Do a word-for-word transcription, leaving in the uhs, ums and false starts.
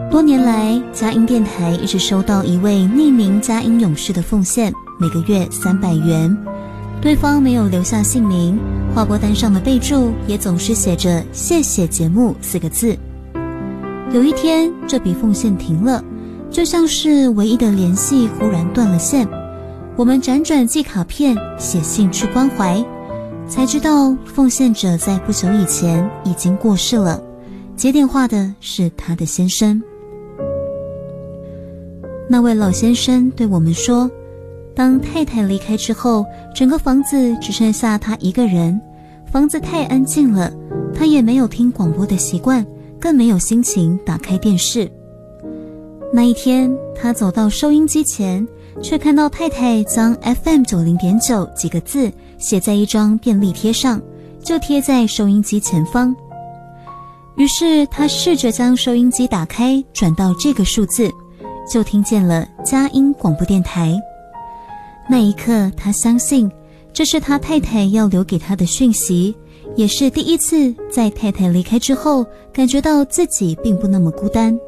多年来，佳音电台一直收到一位匿名佳音勇士的奉献，每个月三百元。对方没有留下姓名，划拨单上的备注也总是写着谢谢节目四个字。有一天，这笔奉献停了，就像是唯一的联系忽然断了线。我们辗转寄卡片，写信去关怀，才知道奉献者在不久以前已经过世了，接电话的是他的先生。那位老先生对我们说，当太太离开之后，整个房子只剩下他一个人，房子太安静了，他也没有听广播的习惯，更没有心情打开电视。那一天，他走到收音机前，却看到太太将 F M 九十点九 几个字写在一张便利贴上，就贴在收音机前方。于是他试着将收音机打开，转到这个数字，就听见了佳音广播电台。那一刻，他相信这是他太太要留给他的讯息，也是第一次在太太离开之后，感觉到自己并不那么孤单。